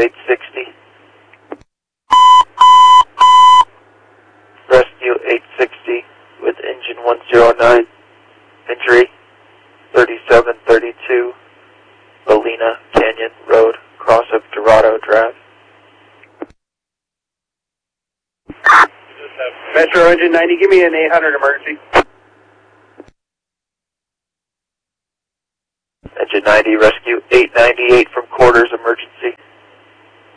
860. Rescue 860 with engine 109. Injury 3732 Bolina Canyon Road, cross of Dorado Drive. Metro engine 90, give me an 800 emergency. Engine 90, rescue 898 from quarters, emergency.